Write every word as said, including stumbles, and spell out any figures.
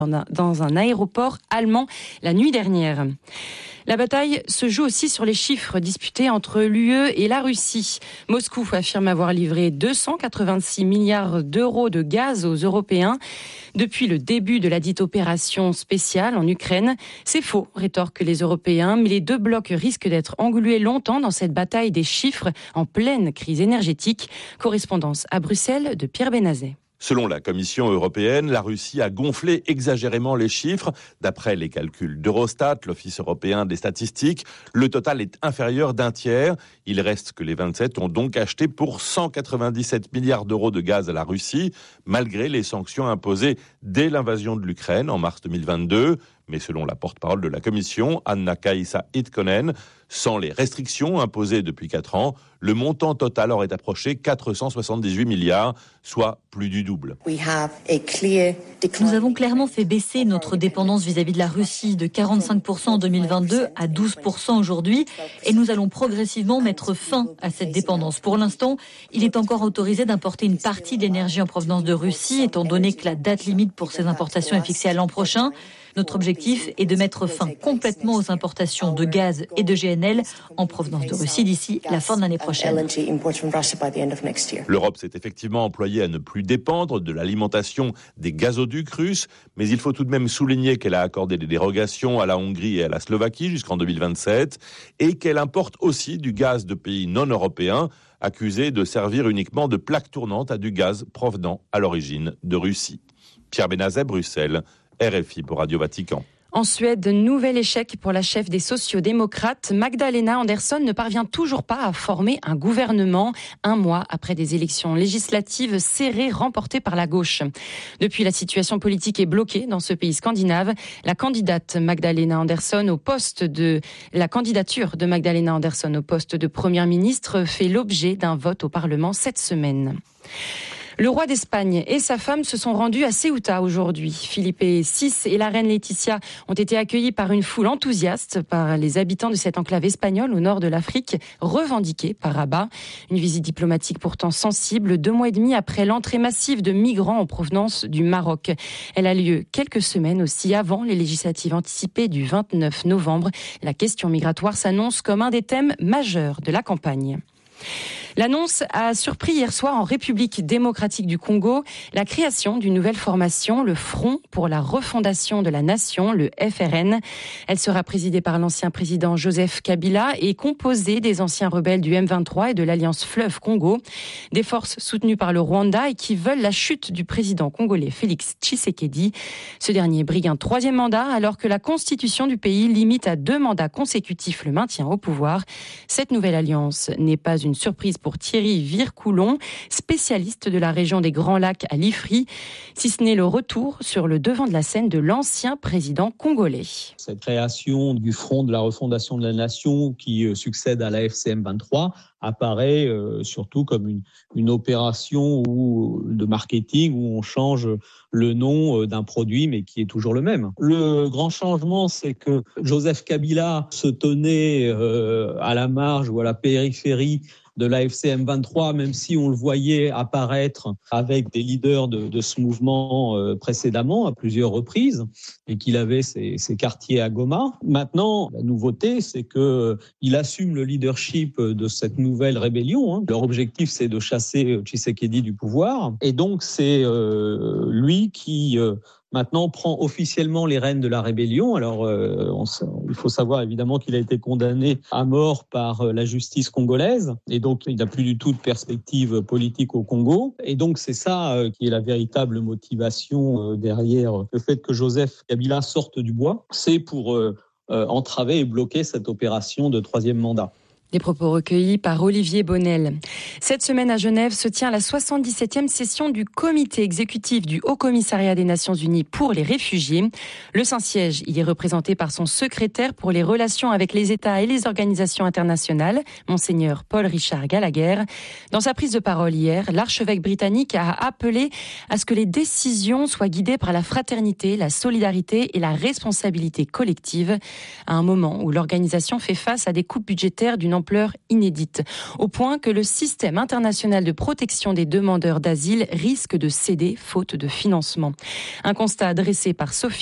dans un aéroport allemand la nuit dernière. La bataille se joue aussi sur les chiffres disputés entre l'U E et la Russie. Moscou affirme avoir livré deux cent quatre-vingt-six milliards d'euros de gaz aux Européens depuis le début de la dite opération spéciale en Ukraine. C'est faux, rétorquent les Européens, mais les deux blocs risquent d'être englués longtemps dans cette bataille des chiffres en pleine crise énergétique. Correspondance à Bruxelles de Pierre Benazet. Selon la Commission européenne, la Russie a gonflé exagérément les chiffres. D'après les calculs d'Eurostat, l'Office européen des statistiques, le total est inférieur d'un tiers. Il reste que les vingt-sept ont donc acheté pour cent quatre-vingt-dix-sept milliards d'euros de gaz à la Russie, malgré les sanctions imposées dès l'invasion de l'Ukraine en mars deux mille vingt-deux. Mais selon la porte-parole de la Commission, Anna-Kaisa Hetkonen, sans les restrictions imposées depuis quatre ans, le montant total aurait approché quatre cent soixante-dix-huit milliards, soit plus du double. Nous avons clairement fait baisser notre dépendance vis-à-vis de la Russie de quarante-cinq pour cent en deux mille vingt-deux à douze pour cent aujourd'hui et nous allons progressivement mettre fin à cette dépendance. Pour l'instant, il est encore autorisé d'importer une partie de l'énergie en provenance de Russie, étant donné que la date limite pour ces importations est fixée à l'an prochain. Notre objectif est de mettre fin complètement aux importations de gaz et de G N L en provenance de Russie d'ici la fin de l'année prochaine. L'Europe s'est effectivement employée à ne plus dépendre de l'alimentation des gazoducs russes, mais il faut tout de même souligner qu'elle a accordé des dérogations à la Hongrie et à la Slovaquie jusqu'en deux mille vingt-sept et qu'elle importe aussi du gaz de pays non européens accusés de servir uniquement de plaque tournante à du gaz provenant à l'origine de Russie. Pierre Benazet, Bruxelles. R F I pour Radio Vatican. En Suède, nouvel échec pour la chef des sociodémocrates. Magdalena Andersson ne parvient toujours pas à former un gouvernement, un mois après des élections législatives serrées remportées par la gauche. Depuis, la situation politique est bloquée dans ce pays scandinave. La candidate Magdalena Andersson au poste de, la candidature de Magdalena Andersson au poste de première ministre fait l'objet d'un vote au Parlement cette semaine. Le roi d'Espagne et sa femme se sont rendus à Ceuta aujourd'hui. Philippe six et la reine Laetitia ont été accueillis par une foule enthousiaste par les habitants de cette enclave espagnole au nord de l'Afrique, revendiquée par Rabat. Une visite diplomatique pourtant sensible, deux mois et demi après l'entrée massive de migrants en provenance du Maroc. Elle a lieu quelques semaines aussi avant les législatives anticipées du vingt-neuf novembre. La question migratoire s'annonce comme un des thèmes majeurs de la campagne. L'annonce a surpris hier soir en République démocratique du Congo la création d'une nouvelle formation, le Front pour la refondation de la nation, le F R N. Elle sera présidée par l'ancien président Joseph Kabila et composée des anciens rebelles du M vingt-trois et de l'Alliance Fleuve Congo, des forces soutenues par le Rwanda et qui veulent la chute du président congolais Félix Tshisekedi. Ce dernier brigue un troisième mandat alors que la constitution du pays limite à deux mandats consécutifs le maintien au pouvoir. Cette nouvelle alliance n'est pas une surprise pour Thierry Vircoulon, spécialiste de la région des Grands Lacs à l'Ifri, si ce n'est le retour sur le devant de la scène de l'ancien président congolais. Cette création du Front de la refondation de la nation qui euh, succède à la F C M vingt-trois apparaît euh, surtout comme une, une opération où, de marketing où on change le nom d'un produit mais qui est toujours le même. Le grand changement, c'est que Joseph Kabila se tenait euh, à la marge ou à la périphérie de la F C M vingt-trois, même si on le voyait apparaître avec des leaders de, de ce mouvement euh, précédemment à plusieurs reprises et qu'il avait ses, ses quartiers à Goma. Maintenant, la nouveauté, c'est que il assume le leadership de cette nouvelle rébellion. Hein. Leur objectif, c'est de chasser Tshisekedi du pouvoir. Et donc, c'est euh, lui qui... Euh, Maintenant, prend officiellement les rênes de la rébellion. Alors, euh, on, il faut savoir évidemment qu'il a été condamné à mort par euh, la justice congolaise. Et donc, il n'a plus du tout de perspective politique au Congo. Et donc, c'est ça euh, qui est la véritable motivation euh, derrière le fait que Joseph Kabila sorte du bois. C'est pour euh, euh, entraver et bloquer cette opération de troisième mandat. Des propos recueillis par Olivier Bonnel. Cette semaine à Genève se tient la soixante-dix-septième session du comité exécutif du Haut Commissariat des Nations Unies pour les réfugiés. Le Saint-Siège y est représenté par son secrétaire pour les relations avec les États et les organisations internationales, Monseigneur Paul Richard Gallagher. Dans sa prise de parole hier, l'archevêque britannique a appelé à ce que les décisions soient guidées par la fraternité, la solidarité et la responsabilité collective, à un moment où l'organisation fait face à des coupes budgétaires d'une ampleur inédite, au point que le système international de protection des demandeurs d'asile risque de céder faute de financement. Un constat dressé par Sophie